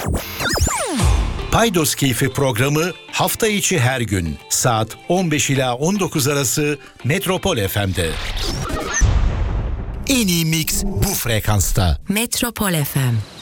Paydos Keyfi programı hafta içi her gün saat 15 ila 19 arası Metropol FM'de. En iyi mix bu frekansta. Metropol FM.